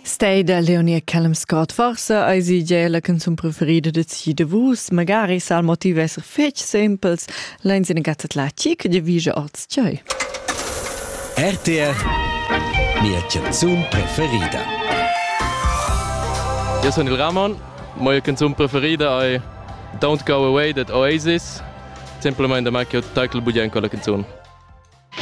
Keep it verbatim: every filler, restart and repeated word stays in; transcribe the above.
Stei da Leonie Callum Scott, forsa eisi gie la canzun preferida de ci de vus, magari sal motiv esser fetg sempels, leins in gatta la cic de vija orts tgei. R T R, mia canzun preferida. Io sono il Ramon, mia canzun preferida è Don't Go Away, that Oasis, semplicemente macchio taikel bugen con la canzun.